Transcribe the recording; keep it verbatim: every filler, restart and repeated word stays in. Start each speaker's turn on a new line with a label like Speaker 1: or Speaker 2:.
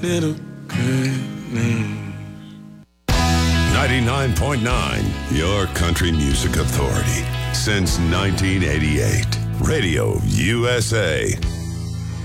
Speaker 1: little good name.
Speaker 2: ninety-nine point nine, your country music authority. Since nineteen eighty-eight. Radio U S A.